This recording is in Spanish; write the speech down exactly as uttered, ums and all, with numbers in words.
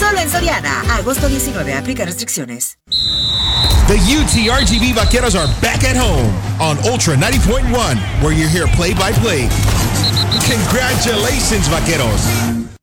Solo en Soriana. Agosto diecinueve. Aplica restricciones. The U T R G V Vaqueros are back at home on Ultra ninety point one, where you hear play-by-play. Congratulations, Vaqueros.